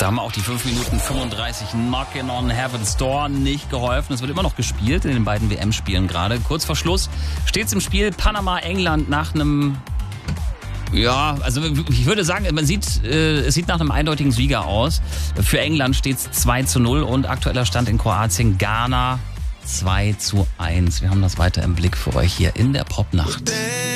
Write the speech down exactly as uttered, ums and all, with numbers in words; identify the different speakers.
Speaker 1: Da haben auch die fünf Minuten fünfunddreißig Knockin' on Heaven's Door nicht geholfen. Es wird immer noch gespielt in den beiden W M-Spielen gerade. Kurz vor Schluss steht es im Spiel Panama, England nach einem... Ja, also ich würde sagen, man sieht, äh, es sieht nach einem eindeutigen Sieger aus. Für England steht es zwei zu null und aktueller Stand in Kroatien, Ghana zwei zu eins. Wir haben das weiter im Blick für euch hier in der Popnacht.